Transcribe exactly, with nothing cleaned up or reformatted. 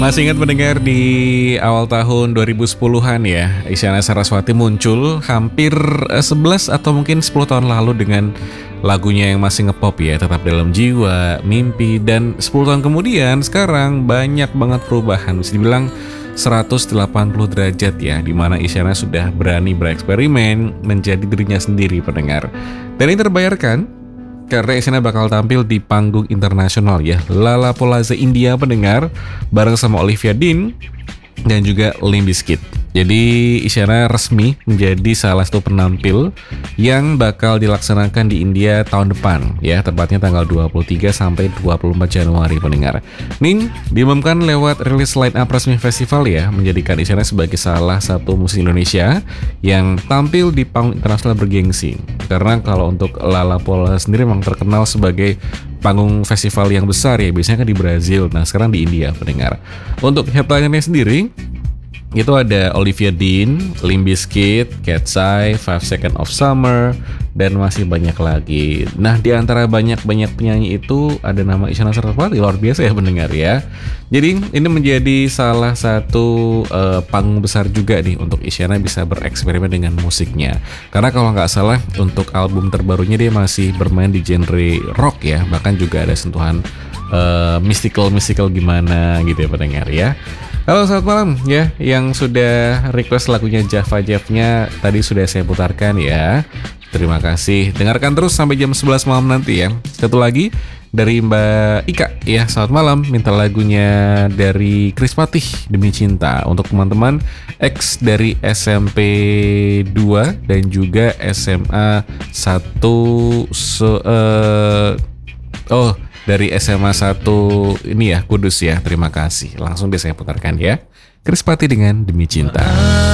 Masih ingat mendengar di awal tahun dua ribu sepuluhan ya, Isyana Saraswati muncul hampir eh, sebelas atau mungkin sepuluh tahun lalu dengan lagunya yang masih ngepop ya, Tetap Dalam Jiwa, Mimpi, dan sepuluh tahun kemudian sekarang banyak banget perubahan, bisa dibilang seratus delapan puluh derajat ya, dimana Isyana sudah berani bereksperimen menjadi dirinya sendiri pendengar. Dan ini terbayarkan karena Isyana bakal tampil di panggung internasional ya, Lollapalooza India pendengar, bareng sama Olivia Dean dan juga Limp Bizkit. Jadi Isyana resmi menjadi salah satu penampil yang bakal dilaksanakan di India tahun depan ya, tepatnya tanggal dua puluh tiga sampai dua puluh empat Januari pendengar. Nih diumumkan lewat rilis line up resmi festival ya, menjadikan Isyana sebagai salah satu musisi Indonesia yang tampil di panggung internasional bergengsi. Karena kalau untuk Lollapalooza sendiri memang terkenal sebagai panggung festival yang besar ya, biasanya kan di Brazil, nah sekarang di India pendengar. Untuk headlinernya sendiri itu ada Olivia Dean, Limp Bizkit, Cat's Eye, Five Seconds of Summer, dan masih banyak lagi. Nah, di antara banyak-banyak penyanyi itu ada nama Isyana Saraswati, luar biasa ya pendengar ya. Jadi ini menjadi salah satu uh, panggung besar juga nih untuk Isyana bisa bereksperimen dengan musiknya. Karena kalau nggak salah untuk album terbarunya dia masih bermain di genre rock ya, bahkan juga ada sentuhan uh, mystical-mystical gimana gitu ya pendengar ya. Halo, selamat malam ya. Yang sudah request lagunya Java Jeff-nya tadi sudah saya putarkan ya. Terima kasih. Dengarkan terus sampai jam sebelas malam nanti ya. Satu lagi dari Mbak Ika ya. Selamat malam. Minta lagunya dari Chris Patih, Demi Cinta, untuk teman-teman ex dari S M P dua dan juga S M A satu. So, uh, oh dari S M A satu ini ya, Kudus ya. Terima kasih. Langsung deh saya putarkan ya. Chris Patih dengan Demi Cinta.